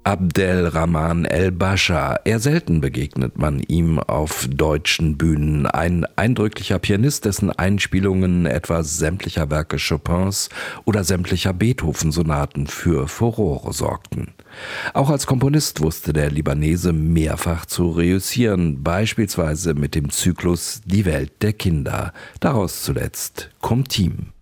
Abdelrahman El-Bascha. Eher selten begegnet man ihm auf deutschen Bühnen. Ein eindrücklicher Pianist, dessen Einspielungen etwa sämtlicher Werke Chopins oder sämtlicher Beethoven-Sonaten für Furore sorgten. Auch als Komponist wusste der Libanese mehrfach zu reüssieren, beispielsweise mit dem Zyklus Die Welt der Kinder. Daraus zuletzt Comtime.